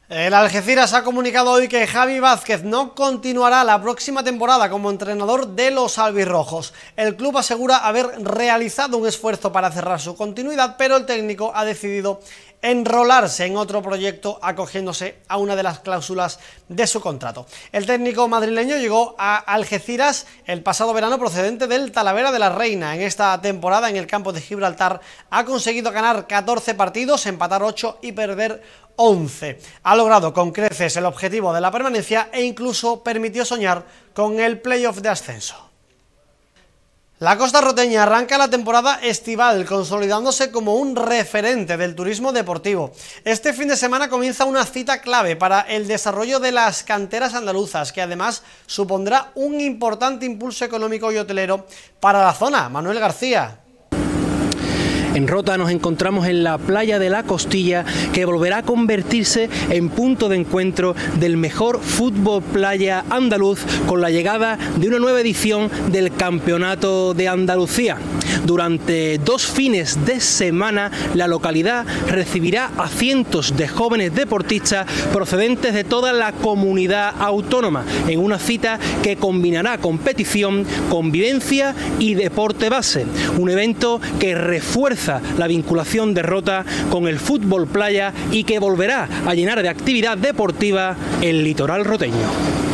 El Algeciras ha comunicado hoy que Javi Vázquez no continuará la próxima temporada como entrenador de los albirrojos. El club asegura haber realizado un esfuerzo para cerrar su continuidad, pero el técnico ha decidido enrolarse en otro proyecto acogiéndose a una de las cláusulas de su contrato. El técnico madrileño llegó a Algeciras el pasado verano procedente del Talavera de la Reina. En esta temporada en el campo de Gibraltar ha conseguido ganar 14 partidos, empatar 8 y perder 11. Ha logrado con creces el objetivo de la permanencia e incluso permitió soñar con el playoff de ascenso. La costa roteña arranca la temporada estival, consolidándose como un referente del turismo deportivo. Este fin de semana comienza una cita clave para el desarrollo de las canteras andaluzas, que además supondrá un importante impulso económico y hotelero para la zona. Manuel García. En Rota nos encontramos en la playa de la Costilla, que volverá a convertirse en punto de encuentro del mejor fútbol playa andaluz con la llegada de una nueva edición del Campeonato de Andalucía. Durante 2 fines de semana, la localidad recibirá a cientos de jóvenes deportistas procedentes de toda la comunidad autónoma, en una cita que combinará competición, convivencia y deporte base. Un evento que refuerza la vinculación de Rota con el fútbol playa y que volverá a llenar de actividad deportiva el litoral roteño.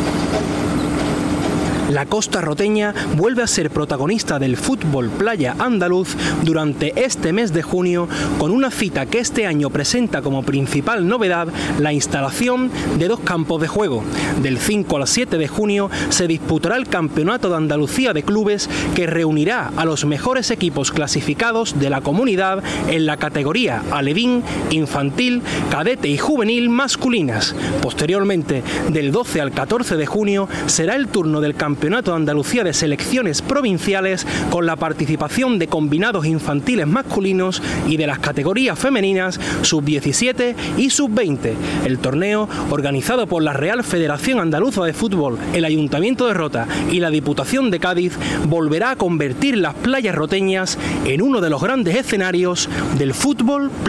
La costa roteña vuelve a ser protagonista del fútbol playa andaluz durante este mes de junio, con una cita que este año presenta como principal novedad la instalación de 2 campos de juego. Del 5 al 7 de junio se disputará el Campeonato de Andalucía de Clubes, que reunirá a los mejores equipos clasificados de la comunidad en la categoría alevín, infantil, cadete y juvenil masculinas. Posteriormente, del 12 al 14 de junio, será el turno del Campeonato de Andalucía de Selecciones Provinciales, con la participación de combinados infantiles masculinos y de las categorías femeninas sub-17 y sub-20. El torneo, organizado por la Real Federación Andaluza de Fútbol, el Ayuntamiento de Rota y la Diputación de Cádiz, volverá a convertir las playas roteñas en uno de los grandes escenarios del fútbol